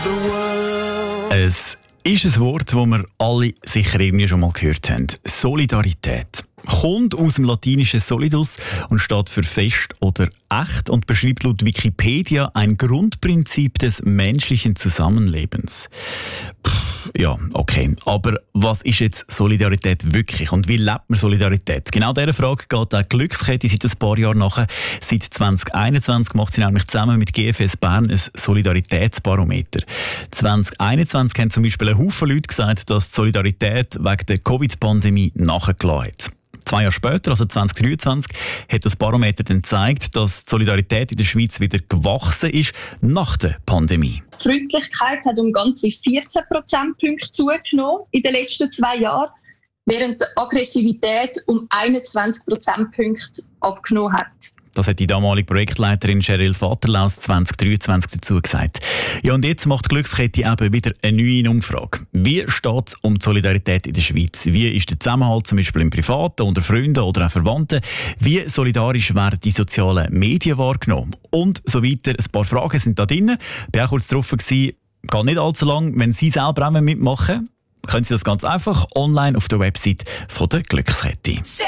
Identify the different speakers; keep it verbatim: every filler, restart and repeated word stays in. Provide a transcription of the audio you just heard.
Speaker 1: Es ist ein Wort, das wir alle sicher irgendwie schon mal gehört haben. Solidarität. Kommt aus dem latinischen solidus und steht für fest oder echt und beschreibt laut Wikipedia ein Grundprinzip des menschlichen Zusammenlebens. Pff, ja, okay. Aber was ist jetzt Solidarität wirklich und wie lebt man Solidarität? Genau dieser Frage geht auch Glückskette seit ein paar Jahren nach. Seit zwanzig einundzwanzig macht sie nämlich zusammen mit G F S Bern ein Solidaritätsbarometer. zwanzig einundzwanzig haben zum Beispiel ein Haufen Leute gesagt, dass die Solidarität wegen der Covid-Pandemie nachgelassen hat. Zwei Jahre später, also zwanzig dreiundzwanzig, hat das Barometer dann gezeigt, dass die Solidarität in der Schweiz wieder gewachsen ist nach der Pandemie.
Speaker 2: Die Freundlichkeit hat um ganze vierzehn Prozentpunkte zugenommen in den letzten zwei Jahren, während die Aggressivität um einundzwanzig Prozentpunkte abgenommen hat.
Speaker 1: Das hat die damalige Projektleiterin Cheryl Vaterlaus zwanzig dreiundzwanzig dazu gesagt. Ja, und jetzt macht die Glückskette eben wieder eine neue Umfrage. Wie steht es um die Solidarität in der Schweiz? Wie ist der Zusammenhalt zum Beispiel im Privaten, unter Freunden oder auch Verwandten? Wie solidarisch werden die sozialen Medien wahrgenommen? Und so weiter. Ein paar Fragen sind da drin. Ich war auch kurz drauf gewesen. Geht nicht allzu lang. Wenn Sie selber auch mitmachen, können Sie das ganz einfach online auf der Website von der Glückskette.